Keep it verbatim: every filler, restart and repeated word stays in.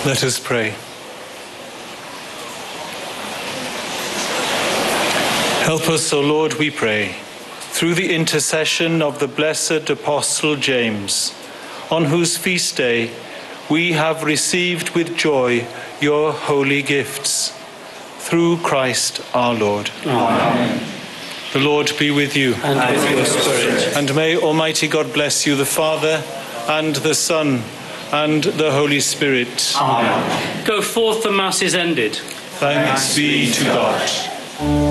Let us pray. Help us, O Lord, we pray, through the intercession of the blessed Apostle James, on whose feast day we have received with joy your holy gifts. Through Christ our Lord. Amen. The Lord be with you. And with your spirit. And may Almighty God bless you, the Father, and the Son, and the Holy Spirit. Amen. Go forth, the Mass is ended. Thanks be to God.